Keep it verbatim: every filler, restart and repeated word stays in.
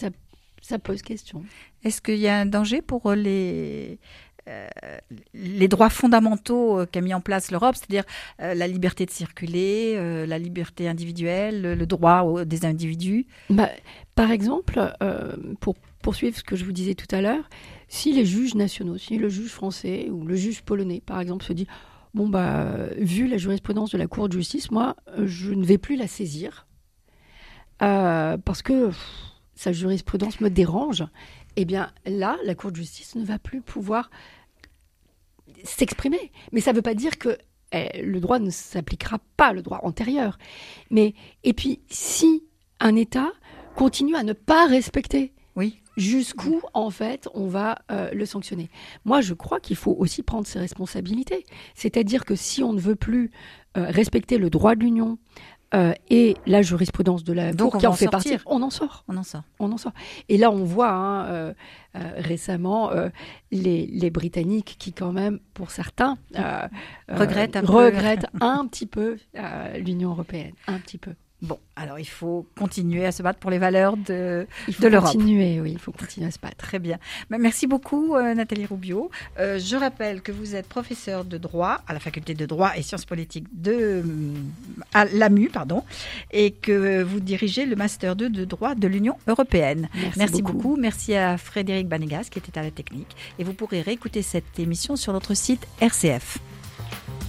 ça, ça pose question. Est-ce qu'il y a un danger pour les, euh, les droits fondamentaux qu'a mis en place l'Europe, c'est-à-dire euh, la liberté de circuler, euh, la liberté individuelle, le, le droit au, des individus? Bah, par exemple, euh, pour poursuivre ce que je vous disais tout à l'heure, si les juges nationaux, si le juge français ou le juge polonais, par exemple, se dit « Bon, bah, vu la jurisprudence de la Cour de justice, moi, je ne vais plus la saisir euh, parce que pff, sa jurisprudence me dérange », eh bien là, la Cour de justice ne va plus pouvoir s'exprimer. Mais ça ne veut pas dire que eh, le droit ne s'appliquera pas, le droit antérieur. Mais, et puis, si un État continue à ne pas respecter, oui. jusqu'où, en fait, on va euh, le sanctionner. Moi, je crois qu'il faut aussi prendre ses responsabilités. C'est-à-dire que si on ne veut plus euh, respecter le droit de l'Union euh, et la jurisprudence de la Donc Cour on qui en va en fait sortir. partie, on en sort. On en sort. On en sort. Et là, on voit hein, euh, euh, récemment euh, les, les Britanniques qui, quand même, pour certains, euh, regrettent un, euh, regrettent un petit peu euh, l'Union européenne. Un petit peu. Bon, alors il faut continuer à se battre pour les valeurs de, il faut de l'Europe. Continuer, oui, il faut continuer à se battre. Très bien. Merci beaucoup, euh, Nathalie Roubiot. Euh, je rappelle que vous êtes professeure de droit à la faculté de droit et sciences politiques de à l'A M U, pardon, et que vous dirigez le master deux de droit de l'Union européenne. Merci, Merci beaucoup. beaucoup. Merci à Frédéric Banegas qui était à la technique. Et vous pourrez réécouter cette émission sur notre site R C F.